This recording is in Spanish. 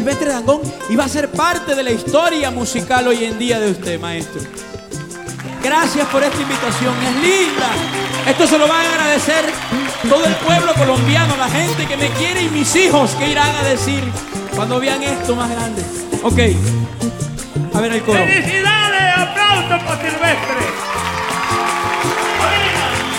Silvestre Dangond y va a ser parte de la historia musical hoy en día de usted, maestro. Gracias por esta invitación, es linda. Esto se lo va a agradecer todo el pueblo colombiano, la gente que me quiere y mis hijos, que irán a decir cuando vean esto más grande. Ok, a ver el coro.